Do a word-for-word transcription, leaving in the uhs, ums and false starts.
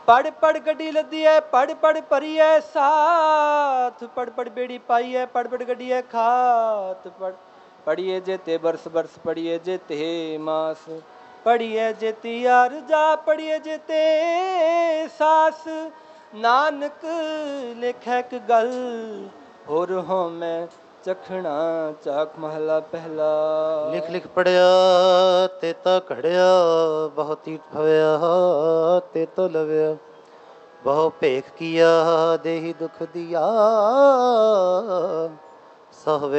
ਪੜ ਪੜ ਗੱਡੀ ਲੱਦੀ ਐ, ਪੜ ਪੜ ਭਰੀ ਐ ਸਾਥ, ਪੜ ਪੜ ਬੇੜੀ ਪਾਈ ਐ, ਪੜ ਪੜ ਗੱਡੀ ਐ ਖਾਤ, ਪੜ ਪੜੀਏ ਜੇਤੇ ਬਰਸ ਬਰਸ, ਪੜੀਏ ਜੇਤੇ ਮਾਸ, ਪੜੀਏ ਜੇਤੀ ਅਰਜਾ, ਪੜੀਏ ਜੇਤੇ ਸਾਸ। ਨਾਨਕ ਲਿਖੈ ਇੱਕ ਗੱਲ ਹੋਰ ਹੋ ਮੈਂ ਚਖਣਾ ਚਾਕ ਮਹਲਾ ਪਹਿਲਾ। ਲਿਖ ਲਿਖ ਪੜਿਆ ਤੇ ਤਾਂ ਘੜਿਆ, ਬਹੁਤੀ ਭਵਿਆ ਤੇ ਤੋ ਲਵਿਆ। ਬਹੁ ਭੇਖ ਕੀਆ ਦੇਹੀ ਦੁਖ ਦਿਆ, ਸਹਵੇ